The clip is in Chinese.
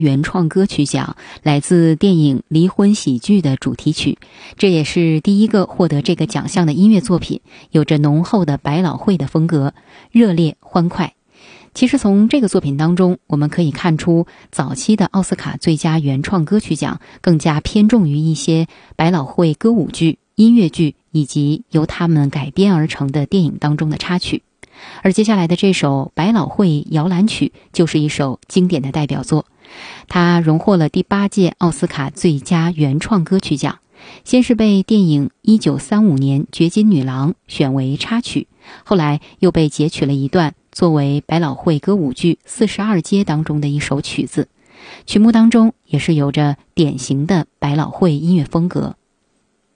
原创歌曲奖，来自电影《离婚喜剧》的主题曲，这也是第一个获得这个奖项的音乐作品，有着浓厚的百老汇的风格，热烈欢快。其实从这个作品当中，我们可以看出早期的奥斯卡最佳原创歌曲奖更加偏重于一些百老汇歌舞剧、音乐剧以及由他们改编而成的电影当中的插曲。而接下来的这首《百老汇摇篮曲》就是一首经典的代表作，它荣获了第8届奥斯卡最佳原创歌曲奖，先是被电影1935年《掘金女郎》选为插曲，后来又被截取了一段作为百老汇歌舞剧42街当中的一首曲子，曲目当中也是有着典型的百老汇音乐风格。